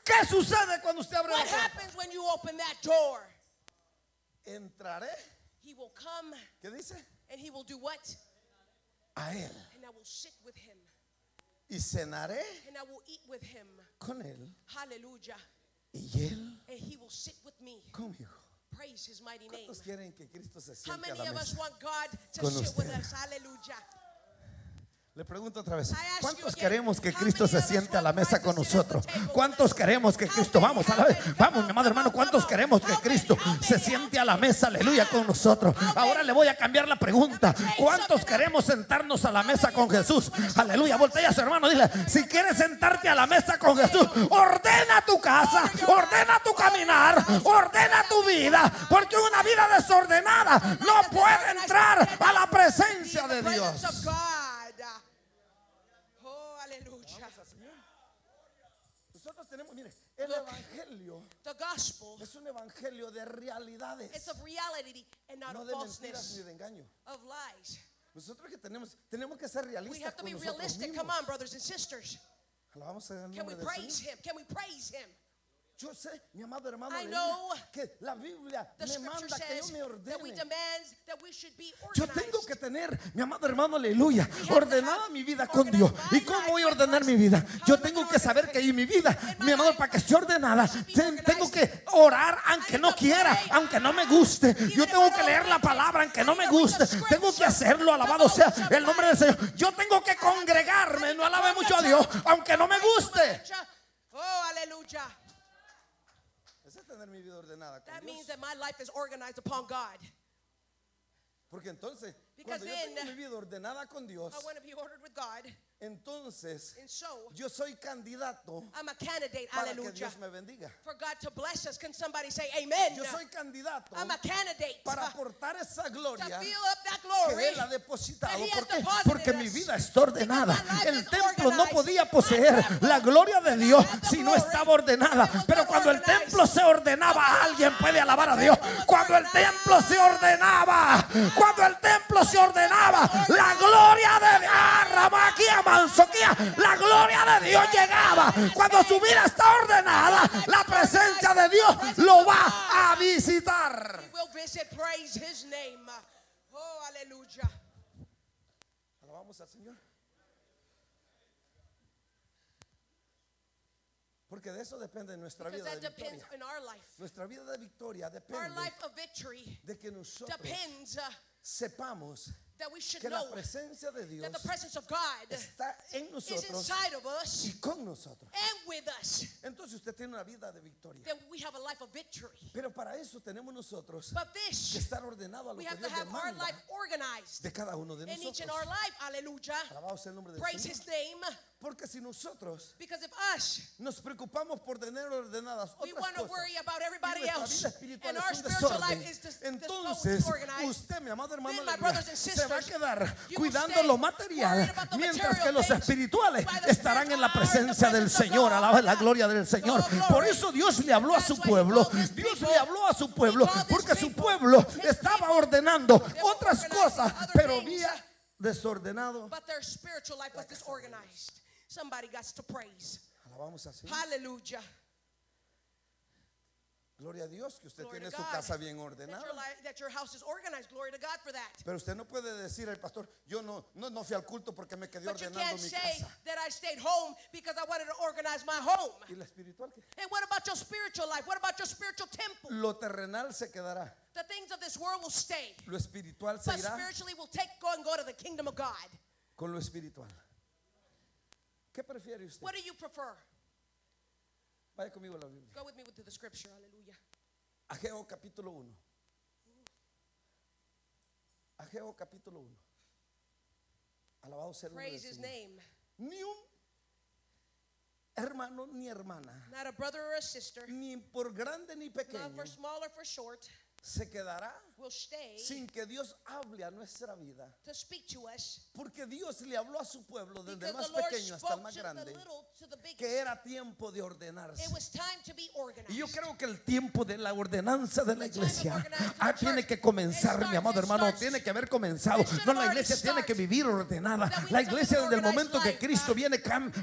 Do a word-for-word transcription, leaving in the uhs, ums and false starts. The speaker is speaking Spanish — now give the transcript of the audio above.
¿Qué sucede cuando usted abre la What puerta? happens when you open that door? Entraré. He will come ¿Qué dice? and he will do what? A él. And I will sit with him. Y cenaré And I will eat with him. con él. Hallelujah. Y él And he will sit with me. conmigo. Praise his mighty name. ¿Cuántos quieren que Cristo se How siente a many la of us mesa? want God to Con sit with usted. us? Hallelujah. Le pregunto otra vez, I ask ¿cuántos you again, queremos que how Cristo many se of us siente a la want mesa Christ con to sit at the nosotros? table with ¿Cuántos us? queremos que How Cristo, many, vamos a how la vez, many, vamos come mi on, amado hermano, come on, ¿cuántos come on. queremos que How many, Cristo how many, se how siente a la many? mesa, aleluya, con nosotros? How Ahora many? le voy a cambiar la pregunta. Let me tell you ¿Cuántos something. queremos sentarnos a la mesa many con of us Jesús? wanna sit Aleluya, with voltea a su hermano, dile, si quieres sentarte a la mesa con Jesús, ordena tu casa, ordena tu caminar, ordena tu vida, porque una vida desordenada no puede entrar a la presencia de The Dios. presence of God. Oh, hallelujah. Nosotros tenemos, mire, el Look. evangelio The gospel es un evangelio de realidades, is of reality and not no of de mentiras ni falseness, de engaño. of lies. Nosotros que tenemos, tenemos que ser We realistas have to con be nosotros realistic. mismos. Come on, brothers and sisters. Alabamos el Can we nombre del praise Señor. him? Can we praise him? Yo sé, mi amado hermano, I aleluya, know que la Biblia The me scripture manda que yo says me that we ordene. demand that we should be Yo organized. tengo que tener, mi amado hermano, aleluya, We have to ordenada have mi vida con Dios. organized my ¿Y cómo life voy a with ordenar Christ. mi vida? How Yo am I tengo gonna que saber organize que en mi vida, In my mi amado, life, para que esté ordenada, I should be te- organized. tengo que orar aunque I no need to quiera, pray. aunque no me guste. Yo if tengo I que don't leer la like it. palabra aunque I no need me to read the guste. Tengo que scripture. hacerlo, alabado The sea most el nombre del somebody. Señor. Yo tengo que congregarme, I no need to alabe come mucho to a Dios, church. aunque no me Pray to guste. church. Oh, hallelujah. Ese es tener mi vida ordenada con That Dios. means that my life is organized upon God. Porque entonces, Because cuando yo then, tengo mi vida ordenada con Dios, I want to be ordered with God. entonces And so, yo soy candidato I'm a candidate, para que hallelujah, Dios me bendiga. for God to bless us. Can somebody say amen? Yo soy candidato I'm a candidate para uh, aportar esa to gloria fill up that que glory. Él ha depositado. that He has ¿Por qué? deposited Porque in mi us. vida está ordenada. Because my life El is templo no organized. podía My poseer temple la gloria de did not Dios have the si no glory estaba ordenada. if it was Pero not cuando el organized. templo se ordenaba, alguien puede alabar a Dios. Cuando el templo se ordenaba, cuando el templo se ordenaba, la gloria de Dios, Ramaquía, Manzoquía, la gloria de Dios llegaba. Cuando su vida está ordenada, la presencia de Dios lo va a visitar. He will visit, praise His name. Oh, hallelujah. Alabamos al Señor. Porque de eso depende nuestra Because vida that de depends victoria. in our life. Nuestra vida de victoria Our depende life of victory de que nosotros depends uh, sepamos that we should que la know presencia de Dios that the presence of God está en is nosotros inside of us y con nosotros. and with us. Entonces usted tiene una vida de victoria. That we have a life of victory. Pero para eso tenemos nosotros But que this, estar ordenado a lo we que have to Dios have our demanda life organized de cada uno de in each and nosotros. our life. Hallelujah. Alabado sea el nombre del Praise Señor. His name. Porque si nosotros Because if us, nos preocupamos por tener ordenadas we otras want to cosas, worry about y everybody nuestra else, vida espiritual and es our un spiritual desorden, life is dis- entonces disorganized, usted, mi amado hermano, then, my aleluya, brothers and se va a sisters, quedar you will cuidando stay lo material, worried about the mientras material que los things, espirituales while the estarán en la spiritual are in the presencia del presence of Señor. God. Alaba la gloria del Señor. Oh, glory. Por eso Dios le habló a That's su why he pueblo. called his Dios people. le habló a su pueblo He called his porque su people. pueblo His estaba people. ordenando They were otras organizing cosas, other pero things. había desordenado. But their spiritual life was disorganized. Somebody got to praise. Alabamos al Señor. Hallelujah. Gloria a Dios que usted Glory tiene to su God. casa bien That ordenada. your, life, that your house is organized. Glory to God for that. Pero usted no puede decir al pastor, yo no, no, no fui al culto porque me quedé But you ordenando can't mi say casa. that I stayed home because I wanted to organize my home. ¿Y la espiritual qué? And what about your spiritual life? What about your spiritual temple? Lo terrenal se quedará, The things of this world will stay. lo espiritual se But irá spiritually will take go and go to the kingdom of God. con lo espiritual. ¿Qué prefiere usted? What do you prefer? Vaya conmigo a la Biblia. Go with me to the scripture. Hallelujah. Ageo capítulo uno. Ageo capítulo uno. Alabado sea el nombre del Praise His Señor. name. Ni un hermano ni hermana, Not a brother or a sister, ni por grande ni not pequeño, for small or for short, se quedará will stay sin que Dios hable a nuestra vida. to speak to us. Porque Dios le habló a su pueblo desde el Because más the Lord pequeño hasta el spoke más to the grande little to the biggest. que era tiempo de ordenarse. It was time to be organized. Y yo creo que el tiempo de la ordenanza de la The time of iglesia organizing ah, the tiene church, que comenzar, it mi amado starts, it hermano, starts. tiene que haber comenzado. It should No, have la already iglesia tiene que started. vivir ordenada. That we La have to iglesia live an desde el organized momento que life, Cristo uh, viene cam-